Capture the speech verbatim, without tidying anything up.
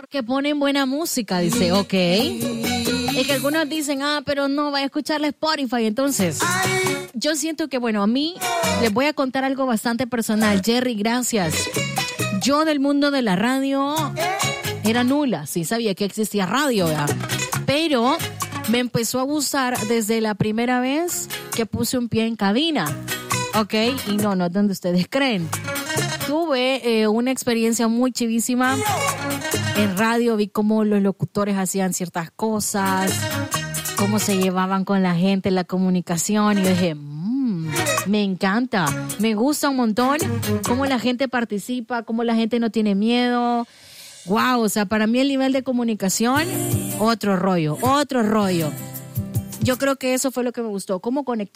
Porque ponen buena música, dice, ok. Es que algunos dicen, ah, pero no, va a escucharle Spotify. Entonces, yo siento que, bueno, a mí les voy a contar algo bastante personal. Jerry, gracias. Yo del mundo de la radio era nula, sí sabía que existía radio, ¿verdad? Pero me empezó a gustar desde la primera vez que puse un pie en cabina, ¿ok? Y no, no es donde ustedes creen. Tuve eh, una experiencia muy chivísima en radio, vi cómo los locutores hacían ciertas cosas, cómo se llevaban con la gente, la comunicación, y yo dije, mmm, me encanta, me gusta un montón cómo la gente participa, cómo la gente no tiene miedo. Wow, o sea, para mí el nivel de comunicación, otro rollo, otro rollo. Yo creo que eso fue lo que me gustó, cómo conectar.